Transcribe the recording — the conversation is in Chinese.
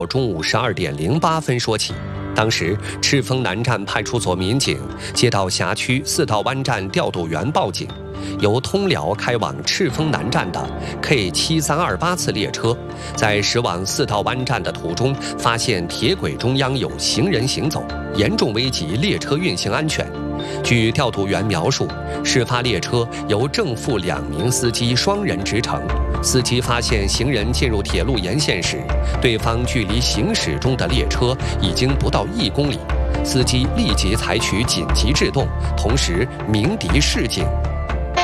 中午12:08说起。当时，赤峰南站派出所民警接到辖区四道湾站调度员报警，由通辽开往赤峰南站的 K7328次列车，在驶往四道湾站的途中，发现铁轨中央有行人行走，严重危及列车运行安全。据调度员描述，事发列车由正副2名司机双人执乘。司机发现行人进入铁路沿线时，对方距离行驶中的列车已经不到1公里，司机立即采取紧急制动，同时鸣笛示警。